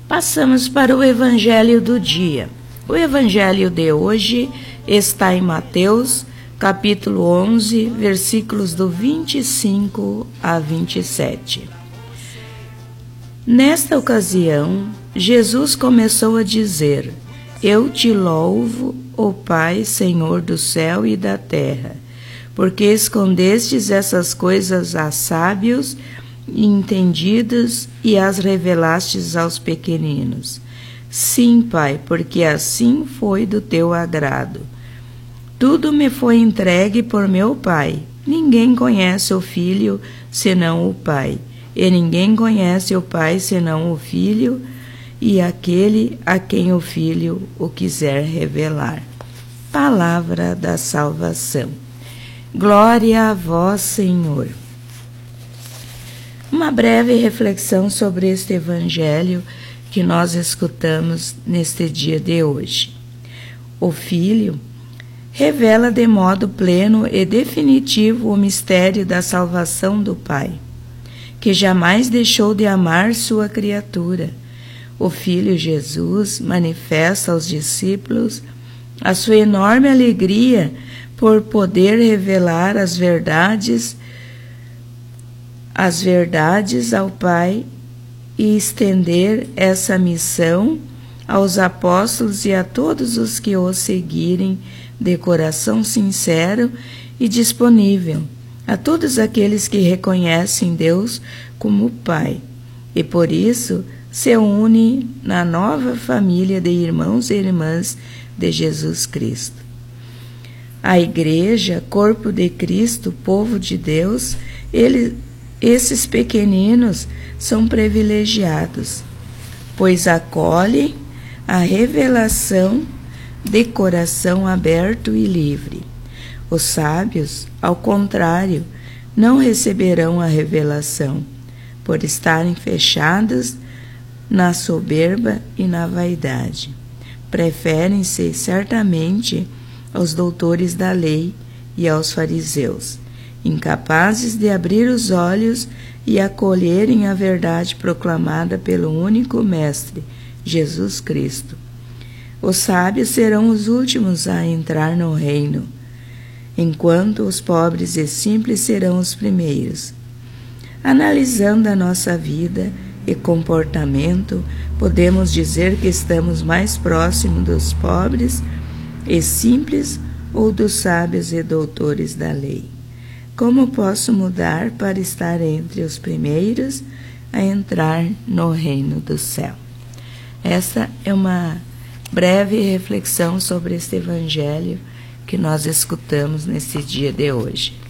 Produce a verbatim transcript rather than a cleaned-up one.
Passamos para o Evangelho do dia. O Evangelho de hoje está em Mateus, capítulo onze, versículos do vinte e cinco a vinte e sete. Nesta ocasião, Jesus começou a dizer: Eu te louvo, ó Pai, Senhor do céu e da terra, porque escondestes essas coisas a sábios e entendidos e as revelastes aos pequeninos. Sim, Pai, porque assim foi do teu agrado. Tudo me foi entregue por meu Pai. Ninguém conhece o Filho senão o Pai, e ninguém conhece o Pai senão o Filho e aquele a quem o Filho o quiser revelar. Palavra da salvação. Glória a vós, Senhor. Uma breve reflexão sobre este Evangelho que nós escutamos neste dia de hoje. O Filho revela de modo pleno e definitivo o mistério da salvação do Pai, que jamais deixou de amar sua criatura. O Filho Jesus manifesta aos discípulos a sua enorme alegria por poder revelar as verdades, as verdades ao Pai e estender essa missão aos apóstolos e a todos os que o seguirem de coração sincero e disponível, a todos aqueles que reconhecem Deus como Pai, e por isso se une na nova família de irmãos e irmãs de Jesus Cristo. A Igreja, corpo de Cristo, povo de Deus, ele, esses pequeninos são privilegiados, pois acolhem a revelação de coração aberto e livre. Os sábios, ao contrário, não receberão a revelação, por estarem fechados na soberba e na vaidade. Preferem-se certamente aos doutores da lei e aos fariseus, incapazes de abrir os olhos e acolherem a verdade proclamada pelo único Mestre, Jesus Cristo. Os sábios serão os últimos a entrar no reino, enquanto os pobres e simples serão os primeiros. Analisando a nossa vida e comportamento, podemos dizer que estamos mais próximos dos pobres e simples ou dos sábios e doutores da lei. Como posso mudar para estar entre os primeiros a entrar no reino do céu? Essa é uma breve reflexão sobre este Evangelho que nós escutamos nesse dia de hoje.